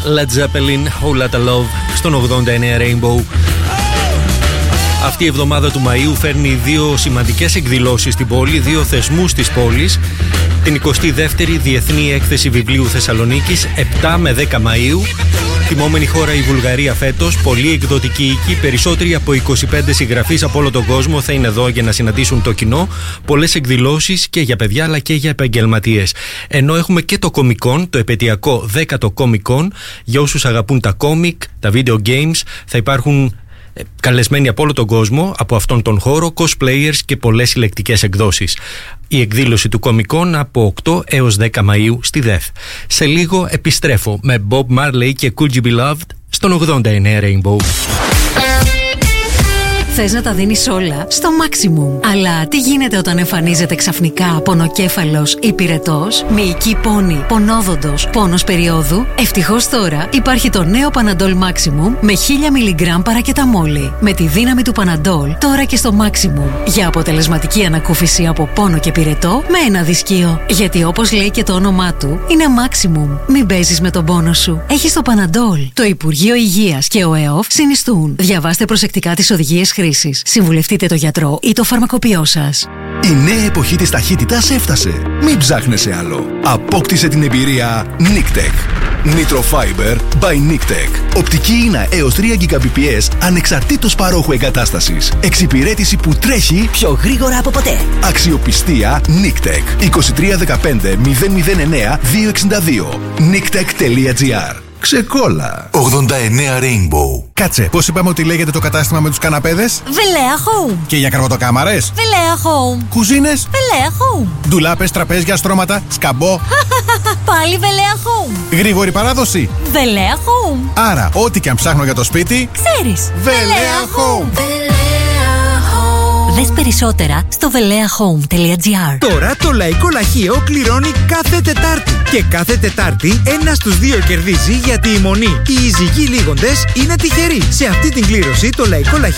Led Zeppelin, Whole Lotta Love, στον 89 Rainbow. Αυτή η εβδομάδα του Μαΐου φέρνει δύο σημαντικές εκδηλώσεις στην πόλη, δύο θεσμούς της πόλης. Την 22η Διεθνή Έκθεση Βιβλίου Θεσσαλονίκης, 7 με 10 Μαΐου. Τιμόμενη χώρα η Βουλγαρία φέτος, πολύ εκδοτική οίκη, περισσότεροι από 25 συγγραφείς από όλο τον κόσμο θα είναι εδώ για να συναντήσουν το κοινό. Πολλές εκδηλώσεις και για παιδιά αλλά και για επαγγελματίες. Ενώ έχουμε και το Comic-Con, το επαιτειακό 10ο Comic-Con, για όσους αγαπούν τα κόμικ, τα video games, θα υπάρχουν καλεσμένοι από όλο τον κόσμο, από αυτόν τον χώρο, cosplayers και πολλές συλλεκτικές εκδόσεις. Η εκδήλωση του Comic-Con από 8 έως 10 Μαΐου στη ΔΕΘ. Σε λίγο επιστρέφω με Bob Marley και Could You Be Loved στον 89 Rainbow. Θες να τα δίνεις όλα στο maximum. Αλλά τι γίνεται όταν εμφανίζεται ξαφνικά πονοκέφαλος ή πυρετός, μυϊκή πόνη, πονόδοντος, πόνος περίοδου? Ευτυχώς τώρα υπάρχει το νέο Panadol Maximum με 1000 μιλιγκράμμ παρακεταμόλη. Με τη δύναμη του Panadol τώρα και στο maximum. Για αποτελεσματική ανακούφιση από πόνο και πυρετό με ένα δισκείο. Γιατί όπως λέει και το όνομά του, είναι maximum. Μην παίζεις με τον πόνο σου. Έχεις το Panadol. Το Υπουργείο Υγείας και ο ΕΟΦ συνιστούν. Διαβάστε προσεκτικά τις οδηγίες χρήσης. Συμβουλευτείτε το γιατρό ή το φαρμακοποιό σας. Η νέα εποχή της ταχύτητας έφτασε. Μην ψάχνεσαι άλλο. Απόκτησε την εμπειρία Nictec. Nitro Fiber by Nictec. Οπτική ίνα έως 3 Gbps ανεξαρτήτως παρόχου εγκατάστασης. Εξυπηρέτηση που τρέχει πιο γρήγορα από ποτέ. Αξιοπιστία Nictec. 2315 009 262. Nictec.gr. Ξεκόλα. 89 Rainbow. Κάτσε, πώς είπαμε ότι λέγεται το κατάστημα με τους καναπέδες? Velea Home. Και για καρβατοκάμαρες? Velea Home. Κουζίνες? Velea Home. Ντουλάπες, τραπέζια, στρώματα, σκαμπό? Πάλι Velea Home. Γρήγορη παράδοση? Velea Home. Άρα, ό,τι και αν ψάχνω για το σπίτι, ξέρεις. Velea Home. Δες περισσότερα στο veleahome.gr. Τώρα το Λαϊκό Λαχείο κληρώνει κάθε Τετάρτη. Και κάθε Τετάρτη ένας στους δύο κερδίζει, γιατί η μονή, οι ζυγοί λίγοντες, είναι τυχεροί. Σε αυτή την κλήρωση το Λαϊκό Λαχείο